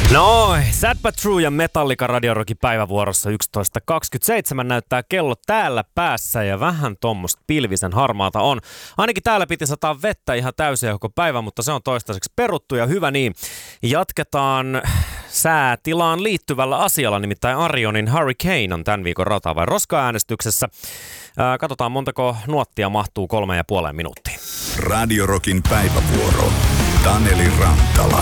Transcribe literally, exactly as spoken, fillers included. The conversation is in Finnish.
No, Sad But True ja Metallica Radio Rockin päivävuorossa yksitoista kaksikymmentäseitsemän näyttää kello täällä päässä ja vähän tommoista pilvisen harmaata on. Ainakin täällä piti sataa vettä ihan täysin koko päivä, mutta se on toistaiseksi peruttu ja hyvä niin. Jatketaan säätilaan liittyvällä asialla, nimittäin Arionin Hurricane on tämän viikon rata- vai roska-äänestyksessä. Ää, katsotaan montako nuottia mahtuu kolmeen ja puoleen minuuttiin. Radio Rockin päivävuoro. Taneli Rantala.